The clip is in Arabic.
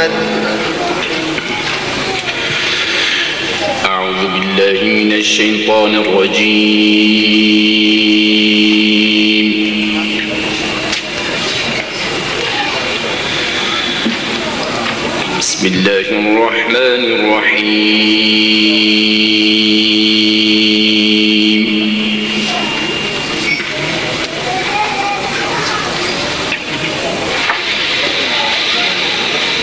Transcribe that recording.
محمد. أعوذ بالله من الشيطان الرجيم. بسم الله الرحمن الرحيم.